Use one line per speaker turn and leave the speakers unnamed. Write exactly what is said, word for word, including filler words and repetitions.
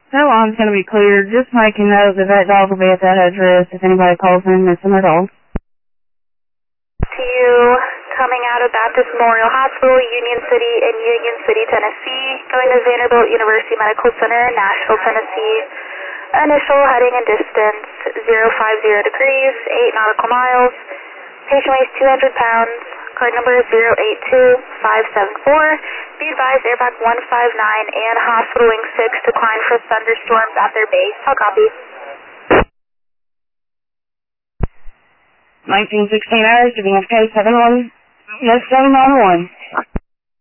That line's going to be cleared. Just making note that that dog will be at that address if anybody calls in missing their dog.
To you, coming out of Baptist Memorial Hospital, Union City in Union City, Tennessee, going to Vanderbilt University Medical Center in Nashville, Tennessee. Initial heading and distance zero five zero degrees, eight nautical miles. Patient weighs two hundred pounds. Card number is zero eight two five seven four. Be advised, airback one five nine and hospital wing six decline for thunderstorms at their base. How copy?
nineteen sixteen hours to B F K seven one, yes, seven nine one.